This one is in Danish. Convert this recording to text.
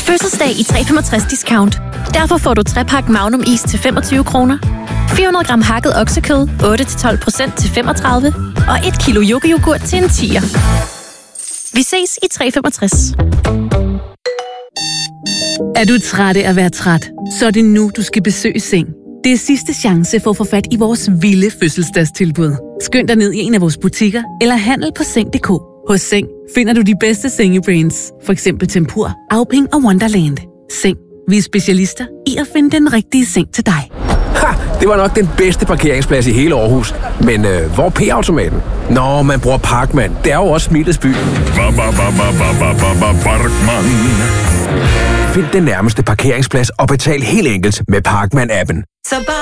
Fødselsdag i 365 discount. Derfor får du 3-pakke Magnum is til 25 kroner, 400 gram hakket oksekød 8-12% til 35 og 1 kilo yoghurt til en 10'er. Vi ses i 365. Er du træt af at være træt? Så er det nu, du skal besøge Seng. Det er sidste chance for at få fat i vores vilde fødselsdagstilbud. Skynd dig ned i en af vores butikker eller handel på Seng.dk. Hos Seng finder du de bedste sengebrands, for eksempel Tempur, Auping og Wonderland. Seng. Vi er specialister i at finde den rigtige seng til dig. Ha! Det var nok den bedste parkeringsplads i hele Aarhus. Men hvor er P-automaten? Nå, man bruger Parkman. Det er jo også Smilets by. Parkman. Find den nærmeste parkeringsplads og betal helt enkelt med Parkman-appen.